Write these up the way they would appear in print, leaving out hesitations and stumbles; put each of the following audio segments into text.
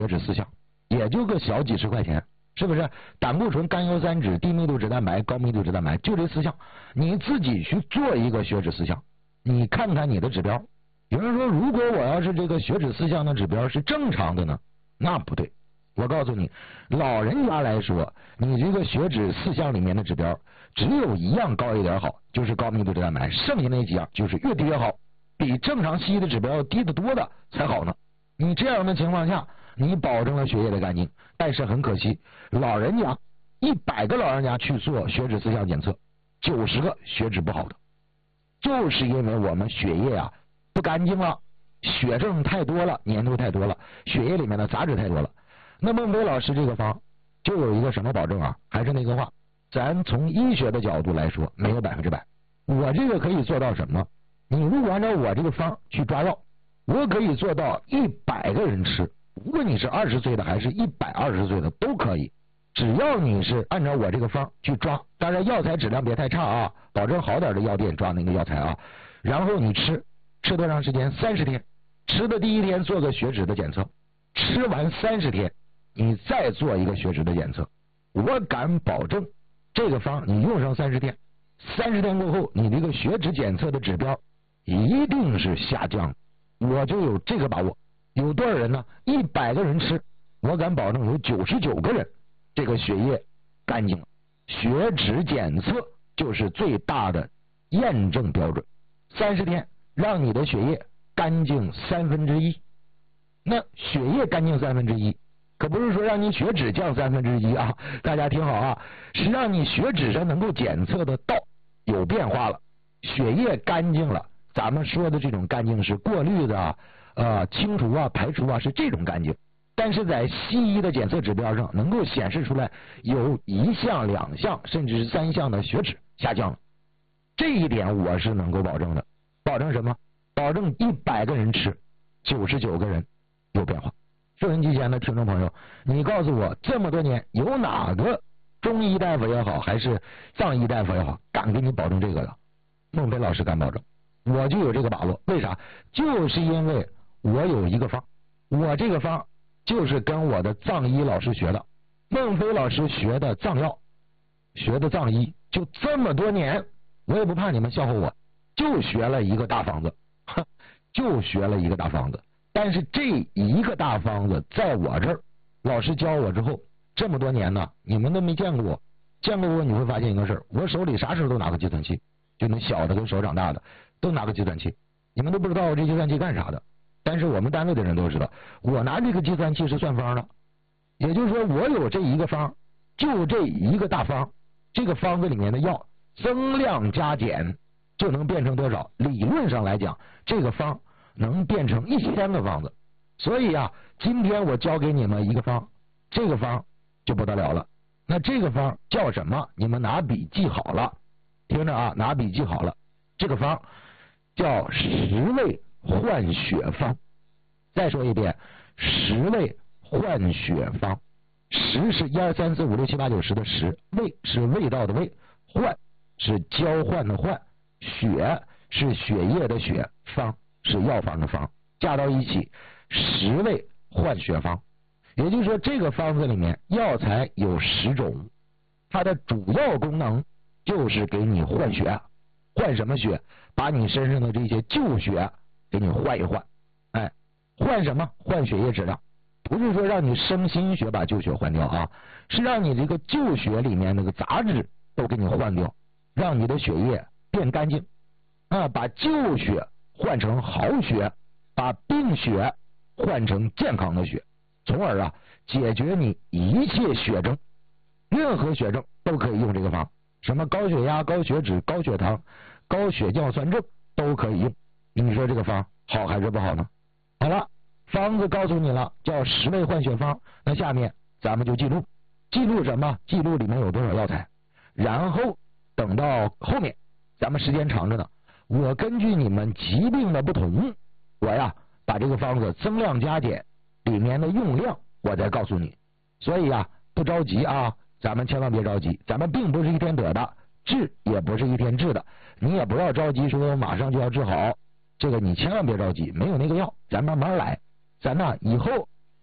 血脂4项，也就个小几十块钱，是不是？胆固醇、甘油三酯、低密度脂蛋白、高密度脂蛋白，就这4项，你自己去做一个血脂4项，你看看你的指标。有人说，如果我要是这个血脂4项的指标是正常的呢？那不对，我告诉你，老人家来说，你这个血脂4项里面的指标，只有1样高一点好，就是高密度脂蛋白，剩下那几样就是越低越好，比正常西医的指标低得多的才好呢。你这样的情况下，你保证了血液的干净，但是很可惜，老人家100个老人家去做血脂4项检测，90个血脂不好的，就是因为我们血液啊不干净了，血症太多了，粘度太多了，血液里面的杂质太多了。那孟非老师这个方就有一个什么保证啊？还是那个话，咱从医学的角度来说，没有100%。我这个可以做到什么？你如果按照我这个方去抓药，我可以做到100个人吃，无论你是20岁的还是120岁的都可以，只要你是按照我这个方去抓，当然药材质量别太差啊，保证好点的药店抓那个药材啊。然后你吃多长时间？30天。吃的第1天做个血脂的检测，吃完30天你再做一个血脂的检测，我敢保证这个方你用上30天，30天过后你这个血脂检测的指标一定是下降，我就有这个把握。有多少人呢？100个人吃，我敢保证有99个人这个血液干净了。血脂检测就是最大的验证标准，30天让你的血液干净1/3。那血液干净1/3，可不是说让你血脂降1/3啊，大家听好啊，是让你血脂上能够检测得到有变化了，血液干净了。咱们说的这种干净是过滤的清除啊、排除啊，是这种干净。但是在西医的检测指标上能够显示出来有1项、2项甚至是3项的血脂下降了，这一点我是能够保证的。保证什么？保证100个人吃，99个人有变化。收音机前的听众朋友，你告诉我，这么多年有哪个中医大夫也好，还是藏医大夫也好，敢给你保证这个的？孟非老师敢保证，我就有这个把握。为啥？就是因为我有一个方，我这个方就是跟我的藏医老师学的。孟非老师学的藏药，学的藏医，就这么多年，我也不怕你们笑话我，就学了一个大方子，就学了一个大方子。但是这一个大方子在我这儿，老师教我之后，这么多年呢，你们都没见过我，见过我你会发现一个事儿，我手里啥时候都拿个计算器，就那小的跟手掌大的都拿个计算器，你们都不知道我这计算器干啥的，但是我们单位的人都知道，我拿这个计算器是算方的。也就是说，我有这一个方，就这一个大方，这个方子里面的药增量加减就能变成多少？理论上来讲，这个方能变成1000个方子。所以啊，今天我教给你们一个方，这个方就不得了了。那这个方叫什么？你们拿笔记好了，听着啊，拿笔记好了。这个方叫10味换血方。再说一遍，10味换血方。10是1、2、3、4、5、6、7、8、9、10的10，味是味道的味，换是交换的换，血是血液的血，方是药方的方，加到一起10味换血方。也就是说，这个方子里面药材有10种，它的主要功能就是给你换血。换什么血？把你身上的这些旧血给你换一换。哎，换什么？换血液质量。不是说让你生新血把旧血换掉啊，是让你这个旧血里面那个杂质都给你换掉，让你的血液变干净啊，把旧血换成好血，把病血换成健康的血，从而啊解决你一切血症，任何血症都可以用这个方，什么高血压、高血脂、高血糖、高血降酸症都可以用。你说这个方好还是不好呢？好了，方子告诉你了，叫10味换血方。那下面咱们就记录，记录什么？记录里面有多少药材。然后等到后面，咱们时间长着呢，我根据你们疾病的不同，我呀把这个方子增量加减里面的用量我再告诉你。所以啊，不着急啊，咱们千万别着急，咱们并不是一天得的，治也不是一天治的，你也不要着急说马上就要治好，这个你千万别着急，没有那个药，咱慢慢来。咱呢以后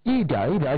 一点一点